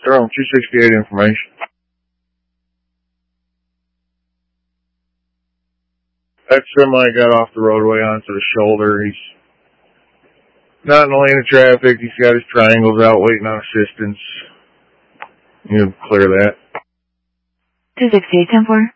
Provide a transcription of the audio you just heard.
Durham 268 information. That semi got off the roadway onto the shoulder. He's not in the lane of traffic. He's got his triangles out waiting on assistance. You clear that. 268 10-4.